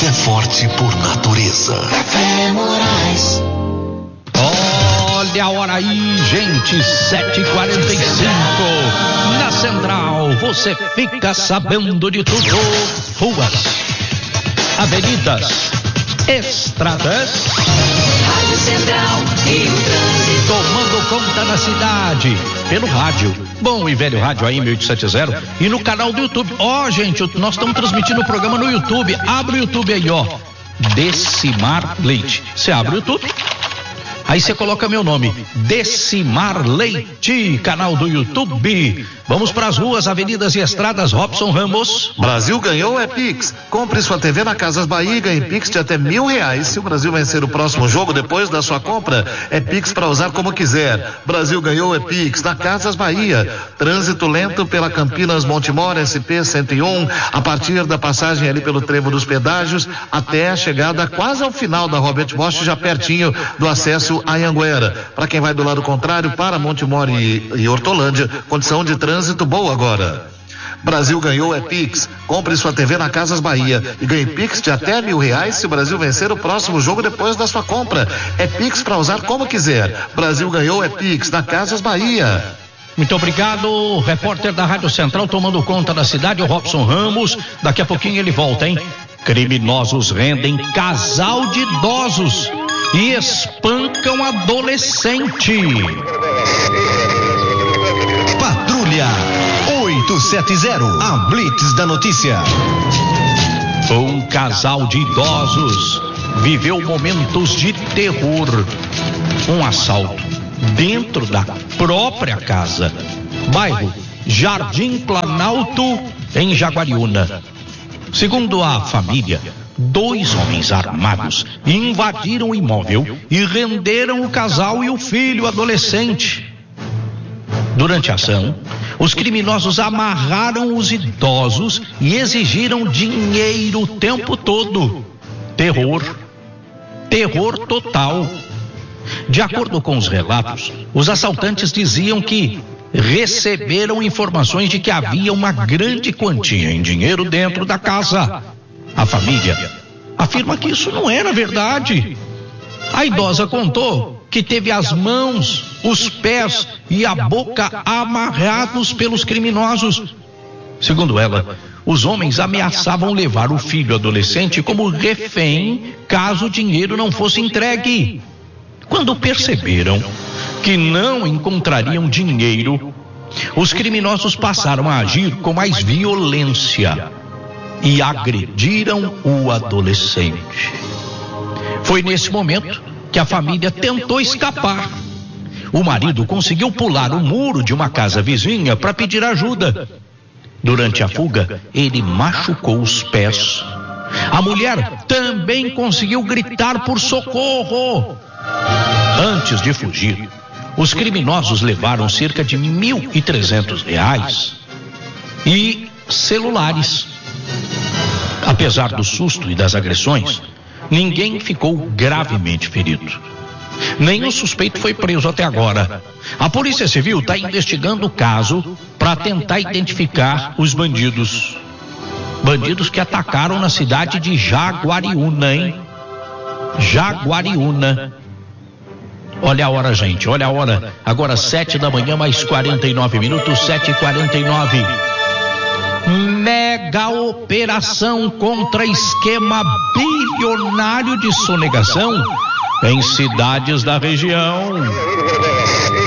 Você é forte por natureza. Café Moraes. Olha a hora aí, gente, 7h45. Na Central, você fica sabendo de tudo. Ruas, avenidas, estradas. Rádio Central e o trânsito. Tomando conta da cidade, pelo rádio. Bom e velho rádio aí, 1870. E no canal do YouTube. Gente, nós estamos transmitindo o programa no YouTube. Abre o YouTube aí, Decimar Leite. Você abre o YouTube. Aí você coloca meu nome, Decimar Leite, canal do YouTube. Vamos para as ruas, avenidas e estradas. Robson Ramos. Brasil ganhou é Pix. Compre sua TV na Casas Bahia e ganhe Pix de até R$1.000. Se o Brasil vencer o próximo jogo depois da sua compra, é Pix para usar como quiser. Brasil ganhou é Pix na Casas Bahia. Trânsito lento pela Campinas Montemor SP 101, a partir da passagem ali pelo trevo dos pedágios até a chegada quase ao final da Robert Bosch, já pertinho do acesso a Anhanguera. Para quem vai do lado contrário, para Montemor e Hortolândia, condição de trânsito boa agora. Brasil ganhou é Pix. Compre sua TV na Casas Bahia e ganhe Pix de até R$1.000 se o Brasil vencer o próximo jogo depois da sua compra. É Pix para usar como quiser. Brasil ganhou é Pix na Casas Bahia. Muito obrigado, repórter da Rádio Central tomando conta da cidade, o Robson Ramos. Daqui a pouquinho ele volta, hein? Criminosos rendem casal de idosos e espancam adolescente. Patrulha 870, a Blitz da notícia. Um casal de idosos viveu momentos de terror. Um assalto dentro da própria casa. Bairro Jardim Planalto, em Jaguariúna. Segundo a família, 2 homens armados invadiram o imóvel e renderam o casal e o filho adolescente. Durante a ação, os criminosos amarraram os idosos e exigiram dinheiro o tempo todo. Terror total. De acordo com os relatos, os assaltantes diziam que receberam informações de que havia uma grande quantia em dinheiro dentro da casa. A família afirma que isso não era verdade. A idosa contou que teve as mãos, os pés e a boca amarrados pelos criminosos. Segundo ela, os homens ameaçavam levar o filho adolescente como refém caso o dinheiro não fosse entregue. Quando perceberam que não encontrariam dinheiro, os criminosos passaram a agir com mais violência e agrediram o adolescente. Foi nesse momento que a família tentou escapar. O marido conseguiu pular o muro de uma casa vizinha para pedir ajuda. Durante a fuga, ele machucou os pés. A mulher também conseguiu gritar por socorro. Antes de fugir, os criminosos levaram cerca de R$1.300 e celulares. Apesar do susto e das agressões, ninguém ficou gravemente ferido. Nenhum suspeito foi preso até agora. A Polícia Civil está investigando o caso para tentar identificar os bandidos. Bandidos que atacaram na cidade de Jaguariúna, hein? Jaguariúna. Olha a hora, gente, olha a hora. Agora 7 da manhã, mais 49 minutos, 7h49. Mega operação contra esquema bilionário de sonegação em cidades da região.